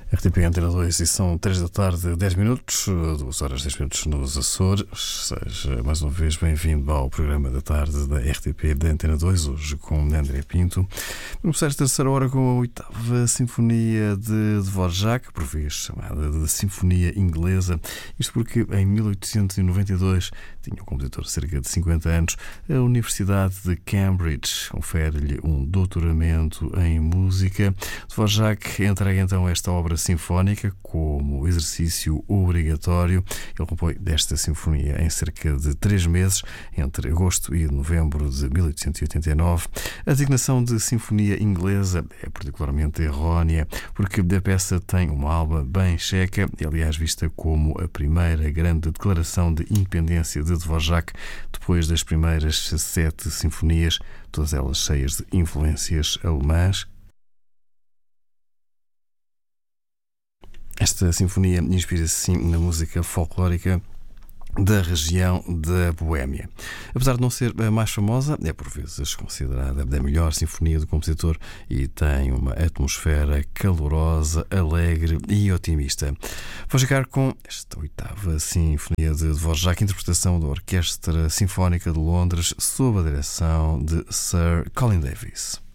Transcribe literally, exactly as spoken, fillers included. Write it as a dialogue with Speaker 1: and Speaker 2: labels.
Speaker 1: R T P Antena dois e são três da tarde, dez minutos, duas horas, dez minutos nos Açores. Seja mais uma vez bem-vindo ao programa da tarde da R T P da Antena dois, hoje com André Pinto. Vamos começar esta terceira hora com a oitava Sinfonia de Dvorak, por vez chamada de Sinfonia Inglesa. Isto porque em mil oitocentos e noventa e dois tinha o compositor cerca de cinquenta anos. A Universidade de Cambridge confere-lhe um doutoramento em música. Dvorak entrega então esta obra sinfónica como exercício obrigatório. Ele compõe desta sinfonia em cerca de três meses, entre agosto e novembro de mil oitocentos e oitenta e nove. A designação de Sinfonia Inglesa é particularmente errónea, porque a peça tem uma alma bem checa, e aliás vista como a primeira grande declaração de independência de Dvorak, depois das primeiras sete sinfonias, todas elas cheias de influências alemãs. Esta sinfonia inspira-se sim na música folclórica da região da Boémia. Apesar de não ser a mais famosa, é por vezes considerada a melhor sinfonia do compositor e tem uma atmosfera calorosa, alegre e otimista. Vou ficar com esta oitava Sinfonia de Dvorak, interpretação da Orquestra Sinfónica de Londres, sob a direção de Sir Colin Davis.